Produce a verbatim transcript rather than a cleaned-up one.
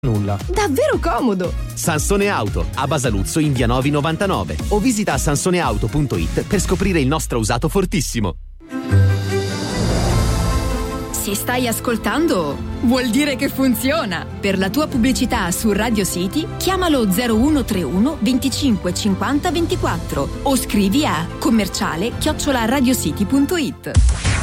nulla. Davvero comodo! Sansone Auto, a Basaluzzo in via Novi novantanove o visita sansoneauto punto it per scoprire il nostro usato fortissimo. Se stai ascoltando, vuol dire che funziona. Per la tua pubblicità su Radio City, chiamalo zero uno tre uno venticinque cinquanta ventiquattro o scrivi a commerciale chiocciola radiocity punto it.